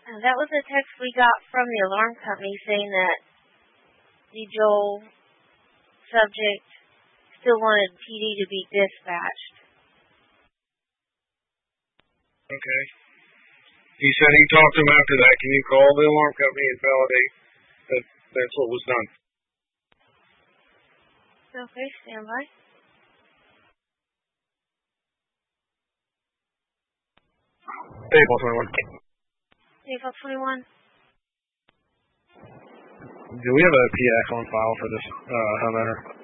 That was a text we got from the alarm company saying that the Joel subject still wanted PD to be dispatched. Okay. He said he talked to him after that. Can you call the alarm company and validate that that's what was done? Okay, stand by. April 21. April 21. Do we have a PX on file for this matter?